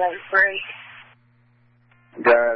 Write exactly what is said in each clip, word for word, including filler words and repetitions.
lunch break. Good.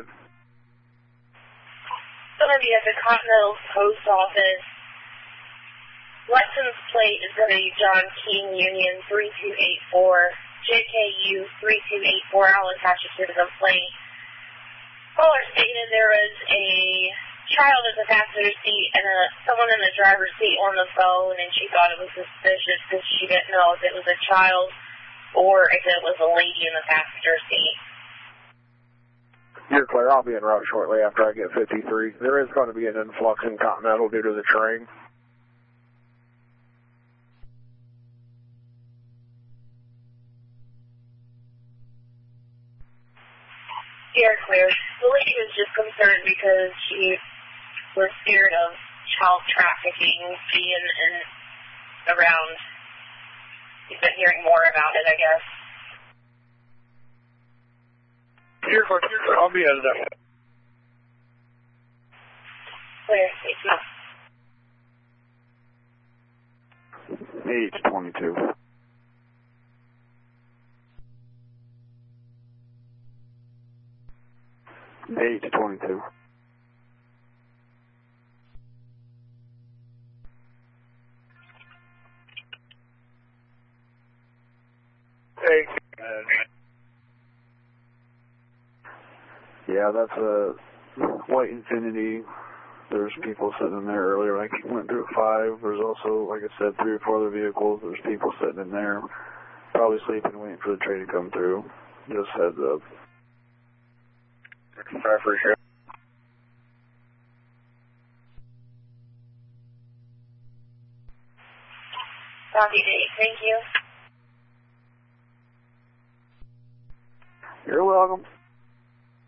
Going to be at the Continental Post Office. License plate is going to be John King Union three two eight four, J K U three two eight four. I'll attach it to the complaint. Caller stated there was a child in the passenger seat and a, someone in the driver's seat on the phone, and she thought it was suspicious because she didn't know if it was a child or if it was a lady in the passenger seat. You're clear. I'll be en route shortly after I get fifty-three. There is going to be an influx in Continental due to the train. You're clear. The lady was just concerned because she was scared of child trafficking being in, around. She's been hearing more about it, I guess. You're clear. I'll be at it. Clear. Thank you. Eight twenty-two. Eight twenty-two. Hey. Yeah, that's a white Infinity. There's people sitting in there earlier. I went through at five. There's also, like I said, three or four other vehicles. There's people sitting in there, probably sleeping, waiting for the train to come through. Just heads up. I appreciate it. Copy, Dave. Thank you. You're welcome.